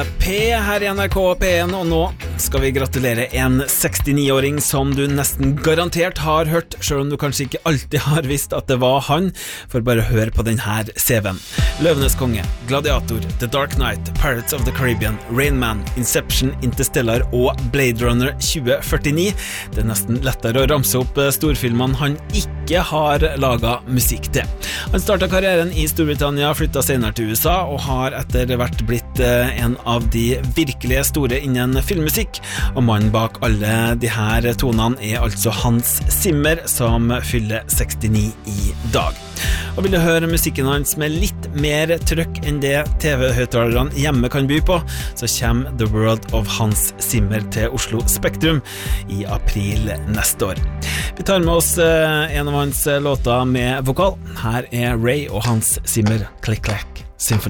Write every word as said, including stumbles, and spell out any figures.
P her I N R K P en, og nå skal vi gratulere en sekstini-åring som du nesten garantert har hørt, selv om du kanskje ikke alltid har visst at det var han, for bare hør på denne C V-en. Løvenes konge, Gladiator, The Dark Knight, Pirates of the Caribbean, Rain Man, Inception, Interstellar og Blade Runner tjue førtini. Det er nesten lettere å ramse opp storfilmene han ikke har laget musikk til. Han startet karrieren I Storbritannia, flyttet senere til U S A og har etter hvert blitt en av de virkelige store innen filmmusikk, og mannen bak alle de her tonene er altså Hans Zimmer, som fyller sekstini I dag. Og vil du høre musikken hans med litt mer trøkk enn det T V-høyttalerne hjemme kan by på, så kommer The World of Hans Zimmer til Oslo Spektrum I april neste år. Vi tar med oss en av hans låter med vokal. Her er Ray og Hans Zimmer, Click Clack Symphony.